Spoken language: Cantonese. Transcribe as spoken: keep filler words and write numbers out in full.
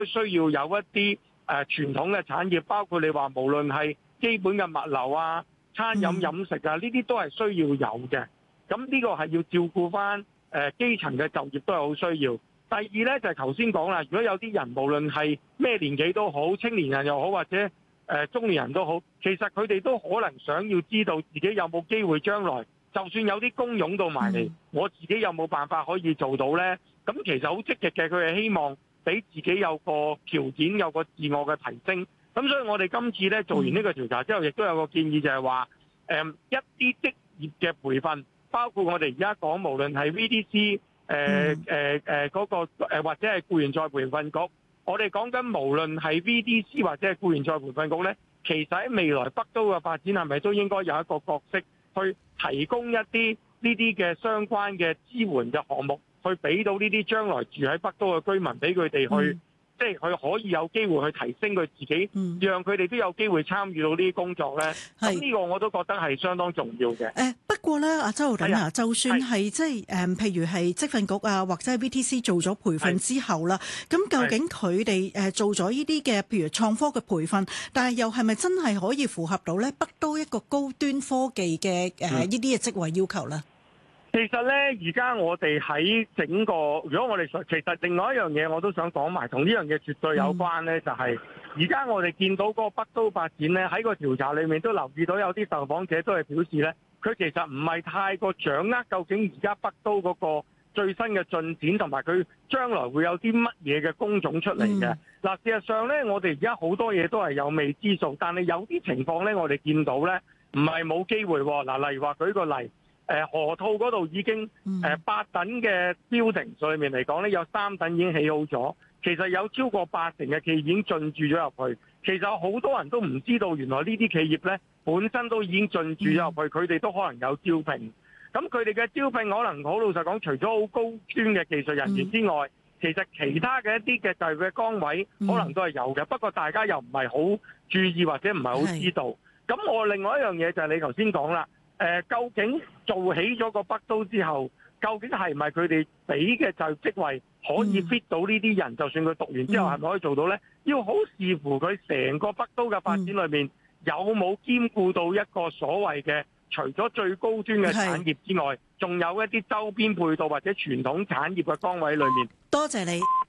需要有一啲誒傳統嘅產業，包括你話無論係基本嘅物流啊、餐飲飲食啊，呢啲都係需要有嘅。咁呢個係要照顧翻誒基層嘅就業都係好需要。第二呢，就係頭先講啦，如果有啲人無論係咩年紀都好，青年人又好或者誒中年人都好，其實佢哋都可能想要知道自己有冇機會將來，就算有啲工湧到埋嚟，我自己有冇辦法可以做到呢？咁其實好積極嘅，佢係希望俾自己有個條件，有個自我嘅提升。咁所以我哋今次咧做完呢個調查之後，亦都有個建議就係話，誒一啲職業嘅培訓，包括我哋而家講無論係 V D C，誒誒誒嗰個誒或者係僱員再培訓局，我哋講緊無論係 V D C 或者係僱員再培訓局咧，其實喺未來北都嘅發展係咪都應該有一個角色去提供一啲呢啲嘅相關嘅支援嘅項目，去俾到呢啲將來住喺北都嘅居民，俾佢哋去，嗯、即係佢可以有機會去提升佢自己，嗯、讓佢哋都有機會參與到呢啲工作咧。咁呢個我都覺得係相當重要嘅。 誒不過咧，阿周浩鼎啊，就算係即係誒，譬如係職訓局啊，或者係 V T C 做咗培訓之後啦，咁究竟佢哋誒做咗呢啲嘅譬如創科嘅培訓，但係又係咪真係可以符合到咧北都一個高端科技嘅誒呢啲嘅職位要求咧？ 其實咧，而家我哋喺整個，如果我哋其實另外一樣嘢我都想講埋，同呢樣嘢絕對有關咧，就係而家我哋見到嗰個北都發展咧，喺個調查裏面都留意到有啲受訪者都係表示咧，佢其實唔係太過掌握究竟而家北都嗰個最新嘅進展，同埋佢將來會有啲乜嘢嘅工種出嚟嘅。嗱、嗯，事實上咧，我哋而家好多嘢都係有未知數，但係有啲情況咧，我哋見到咧，唔係冇機會喎。嗱，例如話舉個例。誒河套嗰度已經誒八等嘅 building 裏面嚟講咧，有三等已經起好咗。其實有超過八成嘅企業已經進駐咗入去。其實好多人都唔知道，原來呢啲企業咧本身都已經進駐咗入去，佢哋都可能有招聘。咁佢哋嘅招聘可能好老實講，除咗好高端嘅技術人員之外，其實其他嘅一啲嘅就業嘅崗位可能都係有嘅。不過大家又唔係好注意或者唔係好知道。咁我另外一樣嘢就係你頭先講啦。誒，究竟做起咗個北都之後，究竟係咪佢哋俾嘅就職位可以 fit 到呢啲人？嗯、就算佢讀完之後係咪可以做到呢？要好視乎佢成個北都嘅發展裏面、嗯、有冇兼顧到一個所謂嘅，除咗最高端嘅產業之外，仲有一啲周邊配套或者傳統產業嘅崗位裏面。 多謝你。